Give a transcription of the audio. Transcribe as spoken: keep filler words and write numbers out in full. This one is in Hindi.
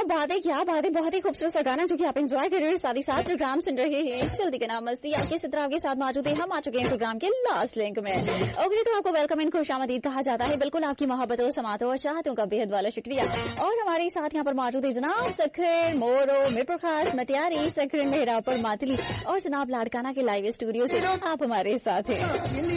बात है, क्या बात है, बहुत ही खूबसूरत सा गाना जो कि आप एंजॉय कर रहे हैं। साथ ही साथ प्रोग्राम सुन रहे हैं चलती के नाम मस्ती। आपके सितरा आपके साथ मौजूद है। हम आ चुके हैं प्रोग्राम के लास्ट लिंक में। ओके, तो आपको वेलकम एंड खुशामदीद कहा जाता है। बिल्कुल आपकी मोहब्बतों, समातों और चाहतों का बेहद वाला शुक्रिया। और हमारे साथ यहाँ पर मौजूद है जनाब सखर मोरो मिरपुर खास मटियारी, सखर मेहरा पर मातली और जनाब लाड़काना के लाइव स्टूडियो से आप हमारे साथ हैं।